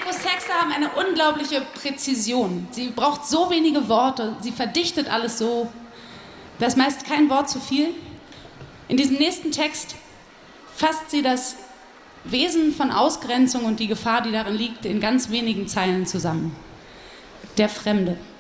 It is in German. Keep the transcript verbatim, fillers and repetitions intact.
Pekos Texte haben eine unglaubliche Präzision. Sie braucht so wenige Worte, sie verdichtet alles so. Da ist meist kein Wort zu viel. In diesem nächsten Text fasst sie das Wesen von Ausgrenzung und die Gefahr, die darin liegt, in ganz wenigen Zeilen zusammen. Der Fremde.